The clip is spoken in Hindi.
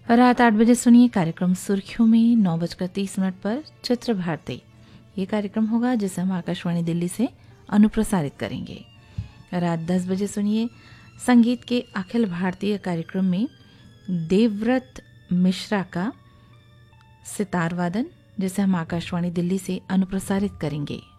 रात 8 बजे सुनिए कार्यक्रम सुर्खियों में 9:30 पर चित्र भारती। ये कार्यक्रम होगा जिसे हम आकाशवाणी दिल्ली से अनुप्रसारित करेंगे। रात 10 बजे सुनिए संगीत के अखिल भारतीय कार्यक्रम में देवव्रत मिश्रा का सितार वादन, जिसे हम आकाशवाणी दिल्ली से अनुप्रसारित करेंगे।